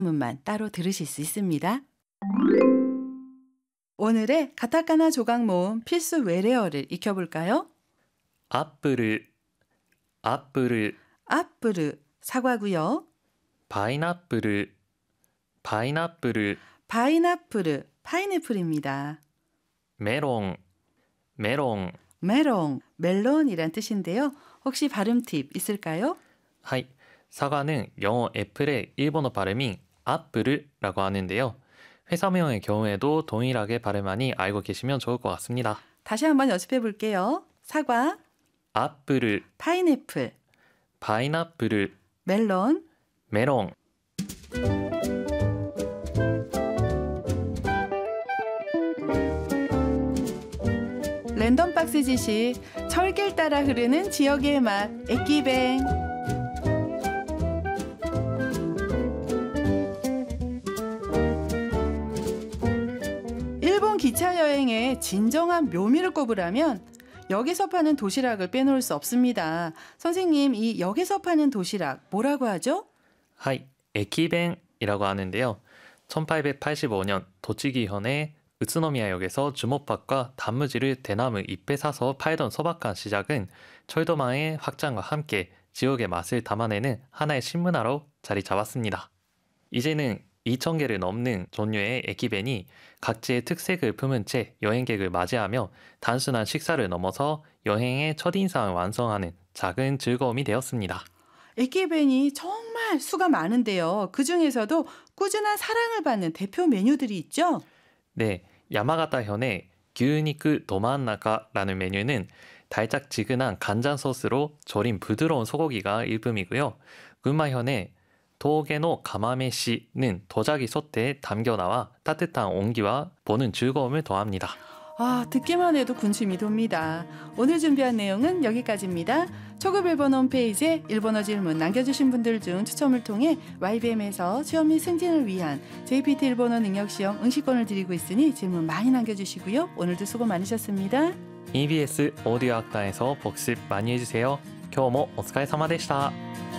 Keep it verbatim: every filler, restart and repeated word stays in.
문만 따로 들으실 수 있습니다. 오늘의 가타카나 조각 모음 필수 외래어를 익혀볼까요? 애플, 애플, 아프르, 사과고요. 파인애플, 파인애플, 파인애플, 파인애플입니다. 메론, 메론. 메롱, 멜론이란 뜻인데요. 혹시 발음 팁 있을까요? はい、 사과는 영어 애플의 일본어 발음인 애플이라고 하는데요. 회사명의 경우에도 동일하게 발음하니 알고 계시면 좋을 것 같습니다. 다시 한번 연습해 볼게요. 사과, 애플, 파인애플, 파인애플, 멜론. 메론. 랜덤 박스 지식, 철길 따라 흐르는 지역의 맛, 에끼뱅. 일본 기차 여행의 진정한 묘미를 꼽으라면 역에서 파는 도시락을 빼놓을 수 없습니다. 선생님, 이 역에서 파는 도시락 뭐라고 하죠? はい、 에키벤이라고 하는데요. 천팔백팔십오 년 도치기현의 우츠노미야역에서 주먹밥과 단무지를 대나무 잎에 사서 팔던 소박한 시작은 철도망의 확장과 함께 지역의 맛을 담아내는 하나의 신문화로 자리 잡았습니다. 이제는 이천 개를 넘는 종류의 에키벤이 각지의 특색을 품은 채 여행객을 맞이하며 단순한 식사를 넘어서 여행의 첫인상을 완성하는 작은 즐거움이 되었습니다. 에끼벤이 정말 수가 많은데요. 그 중에서도 꾸준한 사랑을 받는 대표 메뉴들이 있죠? 네, 야마가타현의 규니크 도만나카라는 메뉴는 달짝지근한 간장 소스로 절인 부드러운 소고기가 일품이고요. 군마현의 도게노 가마메시는 도자기 솥에 담겨 나와 따뜻한 온기와 보는 즐거움을 더합니다. 아, 듣기만 해도 군침이 돕니다. 오늘 준비한 내용은 여기까지입니다. 초급 일본어 홈페이지에 일본어 질문 남겨주신 분들 중 추첨을 통해 와이비엠에서 취업 및 승진을 위한 제이피티 일본어 능력시험 응시권을 드리고 있으니 질문 많이 남겨주시고요. 오늘도 수고 많으셨습니다. 이비에스 오디오 학과에서 복습 많이 해주세요. 今日もお疲れ様でした。